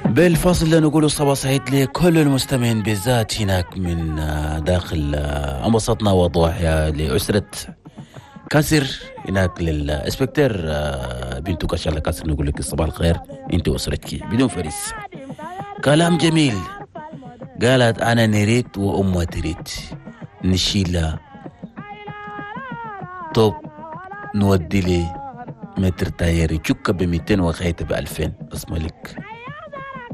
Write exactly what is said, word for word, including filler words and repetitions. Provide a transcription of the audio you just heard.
بالفاصل ده نقول صباح سعيد لكل المستمعين بالذات هناك من داخل أنبسطنا وضوحيا لأسرة كاسر هناك للإسبكتر بنتو كشالة كاسر نقول لك صباح الخير انت وأسرتك بدون فريس. كلام جميل قالت أنا نريد وأمها تريد نشيلها طب نودي لي متر تايري تشك بميتين وخيت بألفين اسمه لك